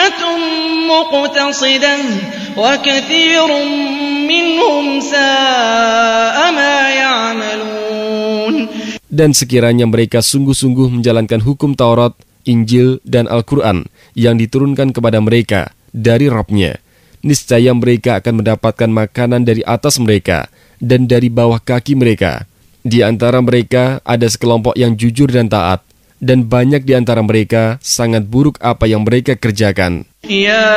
مقتصدة وكثير منهم ساء ما يعملون. Dan sekiranya mereka sungguh-sungguh menjalankan hukum Taurat, Injil, dan Al-Quran yang diturunkan kepada mereka dari Rabb-nya, niscaya mereka akan mendapatkan makanan dari atas mereka dan dari bawah kaki mereka. Di antara mereka ada sekelompok yang jujur dan taat, dan banyak di antara mereka sangat buruk apa yang mereka kerjakan.